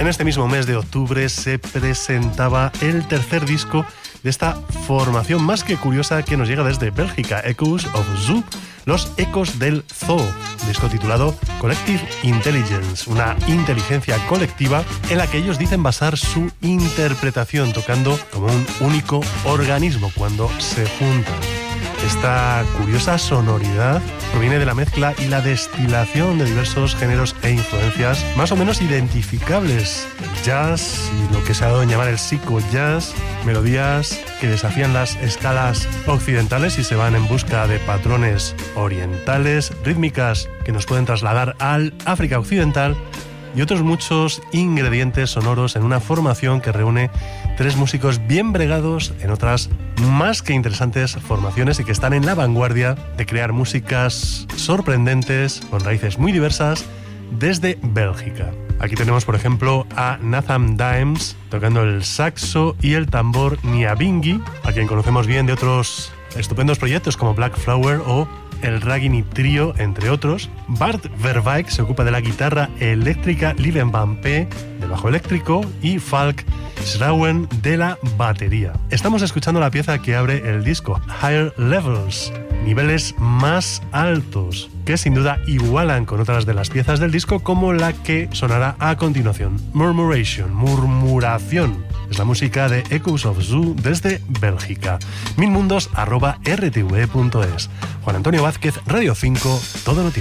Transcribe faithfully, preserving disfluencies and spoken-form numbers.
En este mismo mes de octubre se presentaba el tercer disco de esta formación más que curiosa que nos llega desde Bélgica, Echoes of Zoo, los ecos del zoo, un disco titulado Collective Intelligence, una inteligencia colectiva en la que ellos dicen basar su interpretación, tocando como un único organismo cuando se juntan. Esta curiosa sonoridad proviene de la mezcla y la destilación de diversos géneros e influencias más o menos identificables. El jazz y lo que se ha dado en llamar el psico-jazz, melodías que desafían las escalas occidentales y se van en busca de patrones orientales, rítmicas que nos pueden trasladar al África occidental y otros muchos ingredientes sonoros en una formación que reúne tres músicos bien bregados en otras más que interesantes formaciones y que están en la vanguardia de crear músicas sorprendentes con raíces muy diversas desde Bélgica. Aquí tenemos, por ejemplo, a Nathan Dimes tocando el saxo y el tambor Nyabinghi, a quien conocemos bien de otros estupendos proyectos como Black Flower o el Ragini Trio, entre otros. Bart Verwijk se ocupa de la guitarra eléctrica, Lieven Van P del bajo eléctrico y Falk Schrauen de la batería. Estamos escuchando la pieza que abre el disco, Higher Levels, niveles más altos, que sin duda igualan con otras de las piezas del disco, como la que sonará a continuación, Murmuration, murmuración. Es la música de Echoes of Zoo desde Bélgica. milmundos arroba r t v punto es. Juan Antonio Vázquez, Radio cinco, Todo Noticias.